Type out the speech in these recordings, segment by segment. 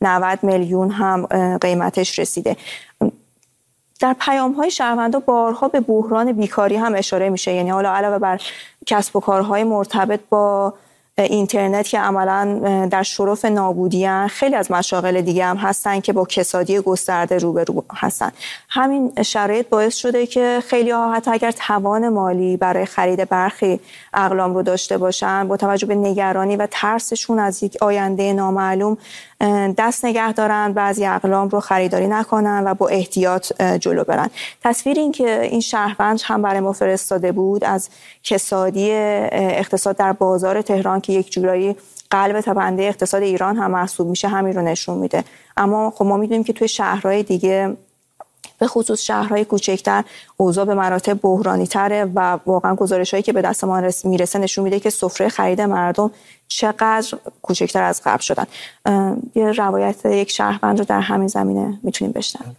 90 میلیون هم قیمتش رسیده. در پیام‌های شهروندا بارها به بحران بیکاری هم اشاره میشه، یعنی حالا علاوه بر کسب و کارهای مرتبط با اینترنت که عملاً در شرف نابودی هستند، خیلی از مشاغل دیگه هم هستن که با کسادی گسترده روبرو هستن. همین شرایط باعث شده که خیلی ها حتی اگر توان مالی برای خرید برخی اقلام رو داشته باشن، با توجه به نگرانی و ترسشون از یک آینده نامعلوم دست نگه دارن، بعضی اقلام رو خریداری نکنن و با احتیاط جلو برن. تصویری این که این شهروند هم برای ما فرستاده بود از کسادی اقتصاد در بازار تهران که یک جورایی قلب تپنده اقتصاد ایران هم محسوب میشه، همین رو نشون میده. اما خب ما میدونیم که توی شهرهای دیگه، به خصوص شهرهای کوچکتر، اوضاع به مراتب بحرانی تره و واقعا گزارش‌هایی که به دست ما میرسه نشون میده که سفره خرید مردم چقدر کوچکتر از قبل شدن. یه روایت یک شهروند رو در همین زمینه میتونیم بشنویم.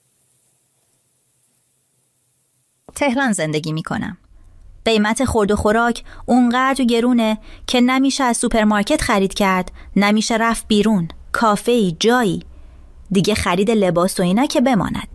تهران زندگی میکنم. قیمت خورد و خوراک اونقدر گرونه که نمیشه از سوپرمارکت خرید کرد، نمیشه رفت بیرون، کافه‌ای، جایی. دیگه خرید لباس و اینا که بماند.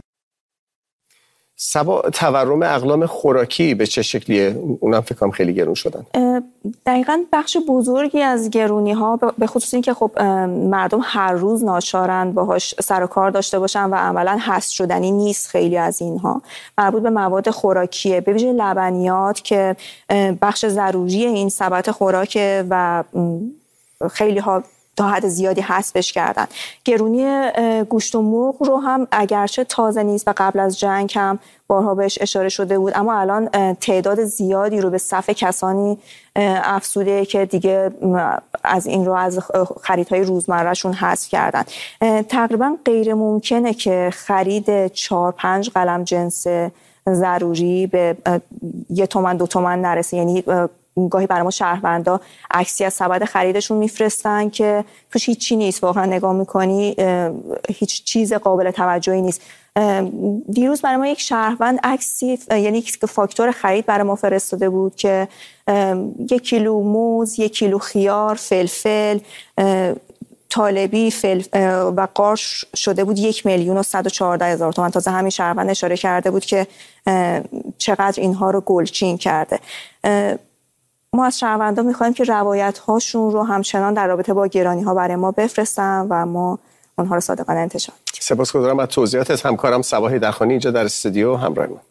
سبا، تورم اقلام خوراکی به چه شکلیه؟ اونم فکر کنم خیلی گرون شدن. دقیقاً بخش بزرگی از گرونی ها به خصوص این که خب مردم هر روز ناچارن باهاش سر و کار داشته باشن و عملاً حذف شدنی نیست، خیلی از اینها مربوط به مواد خوراکیه، به ویژه لبنیات که بخش ضروری این سبد خوراکه و خیلی ها تا حد زیادی حذفش کردن. گرونی گوشت و مرغ رو هم اگرچه تازه نیست و قبل از جنگ هم بارها بهش اشاره شده بود، اما الان تعداد زیادی رو به صف کسانی افزوده که دیگه از این رو از خریدهای روزمرهشون حذف کردن. تقریبا غیر ممکنه که خرید 4-5 قلم جنس ضروری به 1 تومن 2 تومن نرسه. یعنی گاهی برای ما شهروندا عکسی از سبد خریدشون میفرستن که توش هیچی نیست، واقعا نگاه میکنی هیچ چیز قابل توجهی نیست. دیروز برای ما یک شهروند عکسی، یعنی یک فاکتور خرید برای ما فرستاده بود که 1 کیلو موز، 1 کیلو خیار، فلفل طالبی و قارچ شده بود 1,114,000 تومان. تازه همین شهروند اشاره کرده بود که چقدر اینها رو گلچین کرده. ما از شهروندان میخوایم که روایت هاشون رو همچنان در رابطه با گرانی ها برای ما بفرستن و ما اونها رو صادقانه انتشار میدیم. سپاسگزارم از توضیحات. همکارم صبا هیدرخانی اینجا در استودیو همراه ما.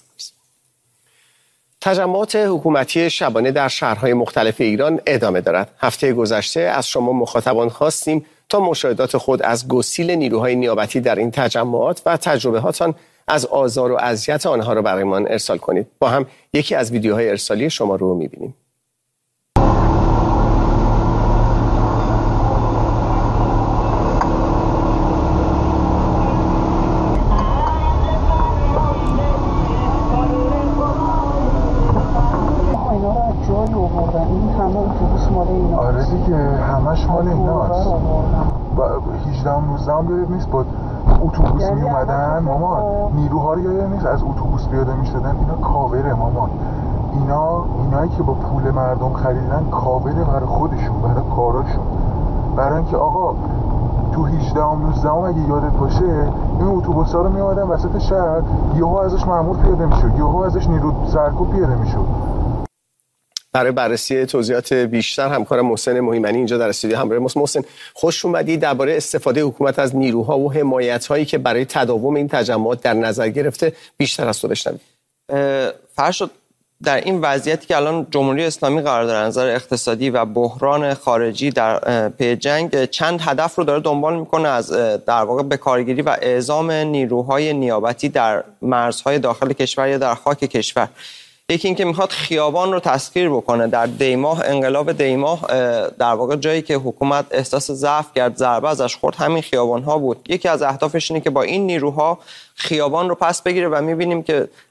تجمعات حکومتی شبانه در شهرهای مختلف ایران ادامه دارد. هفته گذشته از شما مخاطبان خواستیم تا مشاهدات خود از گسیل نیروهای نیابتی در این تجمعات و تجربه‌هاتان از آزار و اذیت آنها را برایمان ارسال کنید. با هم یکی از ویدیوهای ارسالی شما رو می‌بینیم. آره دیگه، همش مال ایناست. 18-19 یاد نیست با اتوبوس می اومدن مامان، نیروها رو یاد نیست از اتوبوس پیاده می شدن. اینا کاوره مامان، اینایی که با پول مردم خریدن کاوره برای خودشون، برای کاراشون، برای اینکه آقا تو 18-19 اگه یادت باشه این اتوبوسا رو می اومدن وسط شهر، یهو ازش مأمور پیاده میشد، یهو ازش نیرو سرکوب پیاده میشد. برای بررسی توضیحات بیشتر همکارم محسن مهیمنی اینجا در استودیو همراه ماست. محسن، خوش اومدی. درباره استفاده حکومت از نیروها و حمایت‌هایی که برای تداوم این تجمعات در نظر گرفته بیشتر از تو بشنویم. فرشاد، در این وضعیتی که الان جمهوری اسلامی قرار داره نظر اقتصادی و بحران خارجی در پی جنگ، چند هدف رو داره دنبال میکنه، از در واقع به کارگیری و اعزام نیروهای نیابتی در مرزهای داخل کشور یا در خاک کشور. یکی این که میخواد خیابان رو تسخیر بکنه. در دیماه، انقلاب دیماه، در واقع جایی که حکومت احساس ضعف کرد، ضربه ازش خورد، همین خیابان ها بود. یکی از اهدافش اینه که با این نیروها خیابان رو پس بگیره و میبینیم که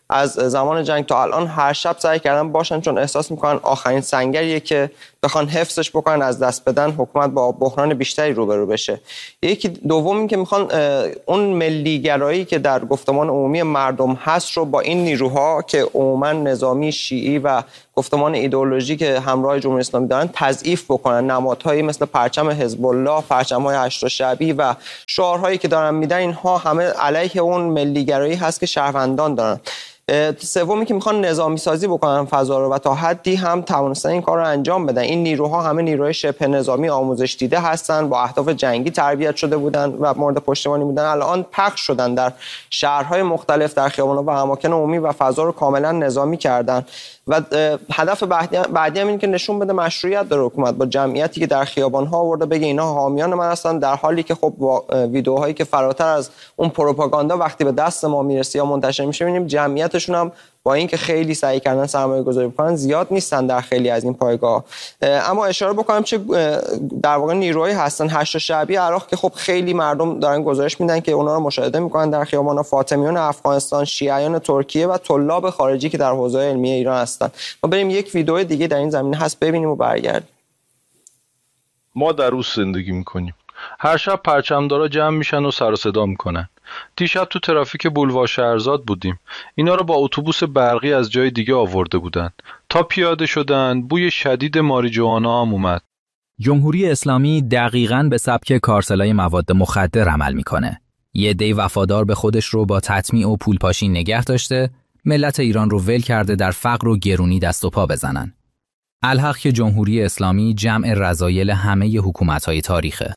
از زمان جنگ تا الان هر شب سعی کردن باشن، چون احساس میکنن آخرین سنگریه که بخوان حفظش بکنن، از دست بدن حکومت با بحران بیشتری روبرو بشه. یکی دوم این که میخوان اون ملیگرایی که در گفتمان عمومی مردم هست رو با این نیروها که عموما نظامی شیعی و گفتمان ایدئولوژی که همراه جمهوری اسلامی دارن تضعیف بکنن. نمادهایی مثل پرچم حزب الله، پرچم‌های هشت شعبی و شعارهایی که دارن میدن، اینها همه علیه اون ملیگرایی هست که شهروندان دارن. سومی که میخوان نظامی سازی بکنن فضا رو و تا حدی هم توانستن این کار رو انجام بدن. این نیروها همه نیروهای شبه نظامی آموزش دیده هستن، با اهداف جنگی تربیت شده بودن و مورد پشتیبانی بودن. الان پخش شدن در شهرهای مختلف، در خیابان‌ها و اماکن عمومی و فضا رو کاملا نظامی کردن و هدف بعدی هم این که نشون بده مشروعیت داره حکومت با جمعیتی که در خیابان‌ها آورده، بگه اینا حامیان من هستن، در حالی که خب با ویدیوهایی که فراتر از اون پروپاگاندا وقتی به دست ما میرسه یا منتشر میشه می‌بینیم جمعیتشون هم با اینکه خیلی سعی کردن سرمایه‌گذاری بکنن زیاد نیستن در خیلی از این پایگاه. اما اشاره بکنم چه در واقع نیروهایی هستن. هشت شعبی عراق که خب خیلی مردم دارن گزارش میدن که اونا رو مشاهده میکنن در خیابان‌ها، فاطمیون افغانستان، شیعیان ترکیه و طلاب خارجی که در حوزه علمی ایران هستن. ما بریم یک ویدیو دیگه در این زمینه هست ببینیم و برگردیم. ما در روز زندگی میکنیم. هر شب پرچمدارا جمع میشن و سر و صدا میکنن. دیشب تو ترافیک بولوار شهرزاد بودیم. اینا رو با اتوبوس برقی از جای دیگه آورده بودن. تا پیاده شدن بوی شدید ماریجوانا هم اومد. جمهوری اسلامی دقیقاً به سبک کارتلای مواد مخدر عمل میکنه. یه عده وفادار به خودش رو با تطمیع و پولپاشی نگه داشته، ملت ایران رو ول کرده در فقر و گرونی دست و پا بزنن. الحق که جمهوری اسلامی جمع رذایل همه حکومت‌های تاریخه.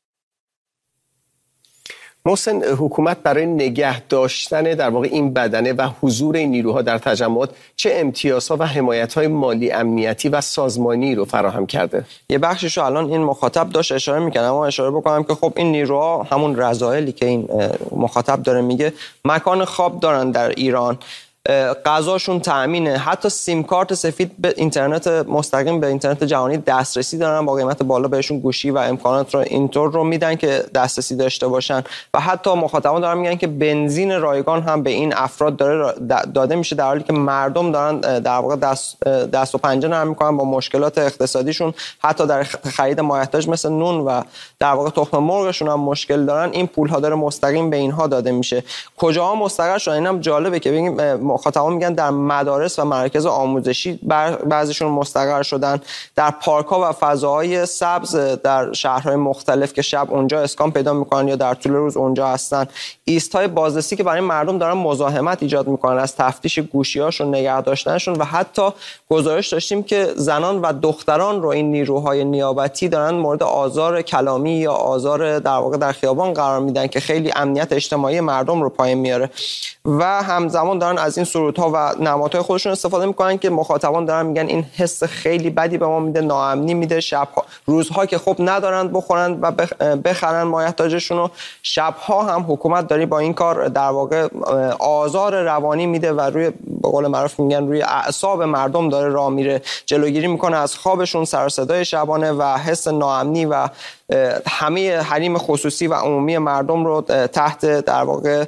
محسن، حکومت برای نگه داشتن در واقع این بدنه و حضور این نیروها در تجمعات چه امتیازها و حمایت‌های مالی، امنیتی و سازمانی رو فراهم کرده؟ یه بخشش رو الان این مخاطب داشت اشاره می‌کنه، اما اشاره بکنم که خب این نیروها همون رذایلی که این مخاطب داره میگه، مکان خواب دارن در ایران، غذاشون تامینه، حتی سیم کارت سفید به اینترنت مستقیم به اینترنت جهانی دسترسی دارن، با قیمت بالا بهشون گوشی و امکانات رو اینطور رو میدن که دسترسی داشته باشن و حتی مخاطبان دارن میگن که بنزین رایگان هم به این افراد داره داده میشه، در حالی که مردم دارن در واقع دست و پنجه نرم میکنن با مشکلات اقتصادیشون، حتی در خرید مایحتاج مثل نون و در واقع تخم مرغشون هم مشکل دارن. این پول ها داره مستقیم به اینها داده میشه. کجاها مستقر شدن؟ اینم جالبه که ببینیم مخاطبان میگن در مدارس و مراکز آموزشی بعضیشون مستقر شدن، در پارک‌ها و فضاهای سبز در شهرهای مختلف که شب اونجا اسکان پیدا میکنن یا در طول روز اونجا هستن. ایست‌های بازرسی که برای مردم دارن مزاحمت ایجاد میکنن، از تفتیش گوشی‌هاشون، نگه داشتنشون و حتی گزارش داشتیم که زنان و دختران رو این نیروهای نیابتی دارن مورد آزار کلامی یا آزار در واقع در خیابان قرار میدن که خیلی امنیت اجتماعی مردم رو پایین میاره و همزمان دارن از این سرودها و نمادهای خودشون استفاده میکنن که مخاطبان دارن میگن این حس خیلی بدی به ما میده، ناامنی میده. شبها روزها که خب ندارن بخورن و بخرن مایحتاجشون رو، شبها هم حکومت داره با این کار در واقع آزار روانی میده و روی به قول معروف میگن روی اعصاب مردم داره راه میره، جلوگیری میکنه از خوابشون، سر و صدای شبانه و حس ناامنی و همه حریم خصوصی و عمومی مردم رو تحت در واقع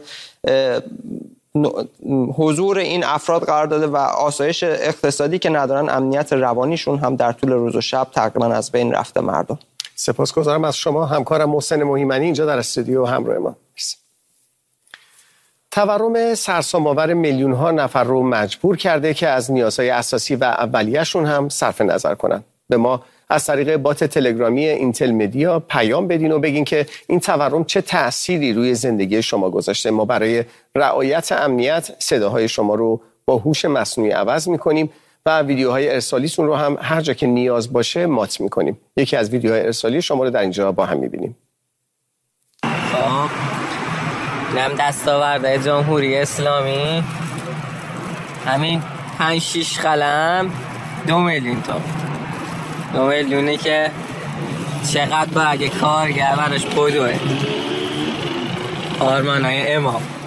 حضور این افراد قرار داده و آسایش اقتصادی که ندارن، امنیت روانیشون هم در طول روز و شب تقریبا از بین رفته مردم. سپاسگزارم از شما. همکارم محسن مهیمنی اینجا در استودیو همراه ما. تورم سرسام‌آور میلیون‌ها نفر رو مجبور کرده که از نیازهای اساسی و اولیه‌شون هم صرف نظر کنن. به ما از طریق بات تلگرامی اینتل مدیا پیام بدین و بگین که این تورم چه تأثیری روی زندگی شما گذاشته. ما برای رعایت امنیت صداهای شما رو با هوش مصنوعی عوض می‌کنیم و ویدیوهای ارسالیتون رو هم هر جا که نیاز باشه مات می‌کنیم. یکی از ویدیوهای ارسالی شما رو در اینجا با هم می‌بینیم. نم دستاورده جمهوری اسلامی همین 5-6 قلم 2 میلیون تا 2 میلیونه که چقدر باید کارگر براش بدوه. آرمانای امام